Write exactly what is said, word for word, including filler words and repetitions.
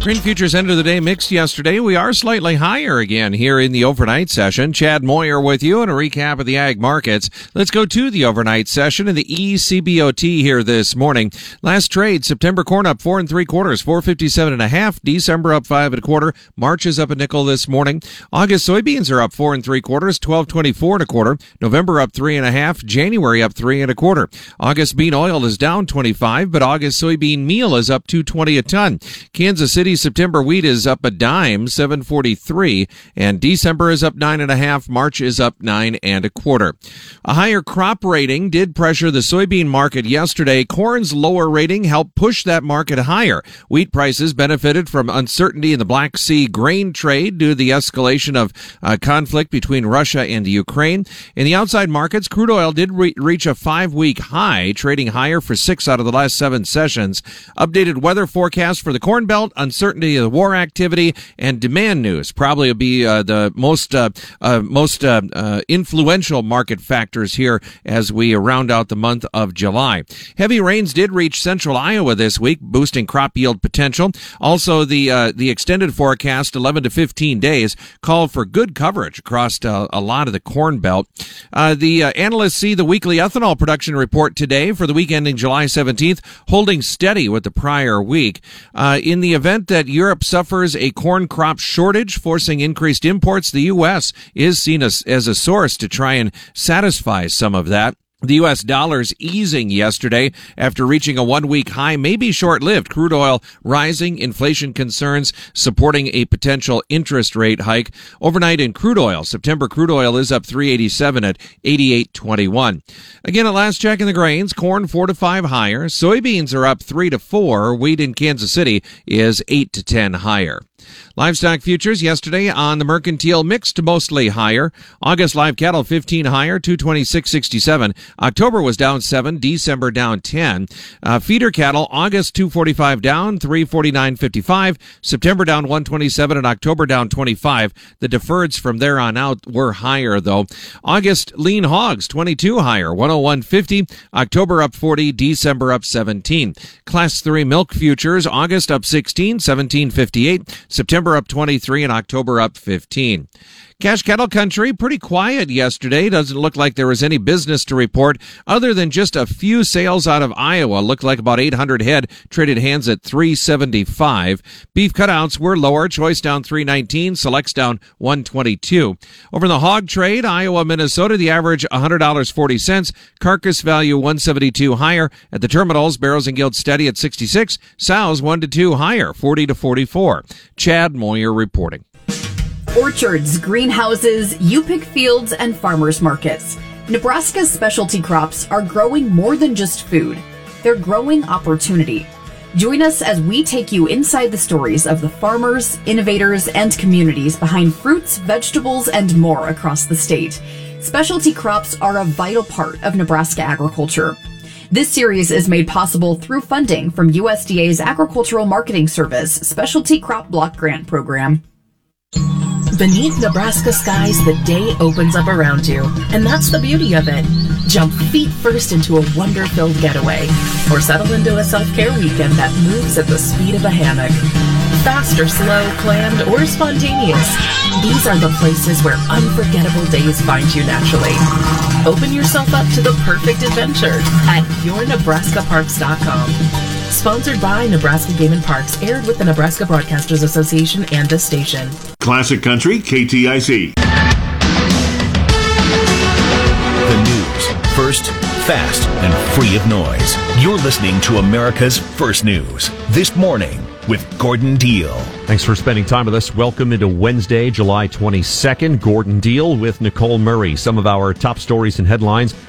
Grain futures end of the day mixed yesterday. We are slightly higher again here in the overnight session. Chad Moyer with you and a recap of the ag markets. Let's go to the overnight session in the E C B O T here this morning. Last trade, September corn up four and three quarters, four fifty-seven and a half. December up five and a quarter. March is up a nickel this morning. August soybeans are up four and three quarters, twelve twenty-four and a quarter. November up three and a half. January up three and a quarter. August bean oil is down twenty-five, but August soybean meal is up two twenty a ton. Kansas City September wheat is up a dime, seven forty-three, and December is up nine and a half. March is up nine and a quarter. A higher crop rating did pressure the soybean market yesterday. Corn's lower rating helped push that market higher. Wheat prices benefited from uncertainty in the Black Sea grain trade due to the escalation of uh, conflict between Russia and Ukraine. In the outside markets, crude oil did re- reach a five-week high, trading higher for six out of the last seven sessions. Updated weather forecast for the Corn Belt, uncertainty of the war activity, and demand news probably will be uh, the most uh, uh, most uh, uh, influential market factors here as we round out the month of July. Heavy rains did reach central Iowa this week, boosting crop yield potential. Also, the uh, the extended forecast, eleven to fifteen days, called for good coverage across uh, a lot of the Corn Belt. Uh, the uh, analysts see the weekly ethanol production report today for the week ending July seventeenth holding steady with the prior week. Uh, in the event that Europe suffers a corn crop shortage, forcing increased imports, the U S is seen as, as a source to try and satisfy some of that. The U S dollar's easing yesterday after reaching a one-week high may be short-lived. Crude oil rising, inflation concerns supporting a potential interest rate hike. Overnight in crude oil, September crude oil is up three eighty-seven at eighty-eight twenty-one. Again, at last check in the grains, corn four to five higher. Soybeans are up three to four. Wheat in Kansas City is eight to ten higher. Livestock futures yesterday on the mercantile mixed mostly higher. August live cattle fifteen higher, two twenty-six sixty-seven. October was down seven, December down ten. Uh, feeder cattle, August two forty-five down, three forty-nine fifty-five. September down one twenty-seven and October down twenty-five. The deferreds from there on out were higher though. August lean hogs twenty-two higher, one oh one fifty. October up forty, December up seventeen. Class three milk futures, August up sixteen, seventeen fifty-eight. September up twenty-three and October up fifteen. Cash cattle country, pretty quiet yesterday. Doesn't look like there was any business to report other than just a few sales out of Iowa. Looked like about eight hundred head traded hands at three seventy-five. Beef cutouts were lower. Choice down three nineteen. Selects down one twenty-two. Over in the hog trade, Iowa, Minnesota, the average one hundred dollars and forty cents. Carcass value one seventy-two higher. At the terminals, barrows and gilts steady at sixty-six. Sows one to two higher, forty to forty-four. Chad Moyer reporting. Orchards, greenhouses, U-Pick fields, and farmers markets. Nebraska's specialty crops are growing more than just food. They're growing opportunity. Join us as we take you inside the stories of the farmers, innovators, and communities behind fruits, vegetables, and more across the state. Specialty crops are a vital part of Nebraska agriculture. This series is made possible through funding from U S D A's Agricultural Marketing Service Specialty Crop Block Grant Program. Beneath Nebraska skies, the day opens up around you, and that's the beauty of it. Jump feet first into a wonder-filled getaway, or settle into a self-care weekend that moves at the speed of a hammock. Fast or slow, planned or spontaneous, these are the places where unforgettable days find you naturally. Open yourself up to the perfect adventure at your nebraska parks dot com. Sponsored by Nebraska Game and Parks, aired with the Nebraska Broadcasters Association and this station. Classic Country, K T I C. The news, first, fast, and free of noise. You're listening to America's First News, This Morning with Gordon Deal. Thanks for spending time with us. Welcome into Wednesday, July twenty-second. Gordon Deal with Nicole Murray. Some of our top stories and headlines